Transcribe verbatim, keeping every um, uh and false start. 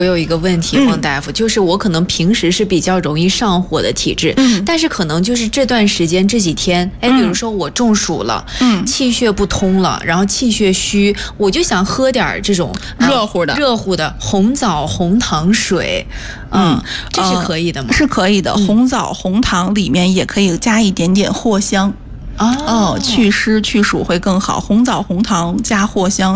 我有一个问题，孟大夫，嗯、就是我可能平时是比较容易上火的体质，嗯、但是可能就是这段时间这几天，哎，比如说我中暑了，嗯，气血不通了，然后气血虚，我就想喝点这种热乎的、 呃、热乎的红枣红糖水，嗯，嗯这是可以的吗？ 呃、是可以的，红枣红糖里面也可以加一点点藿香。 哦， 哦，祛湿祛暑会更好。红枣红糖加藿香。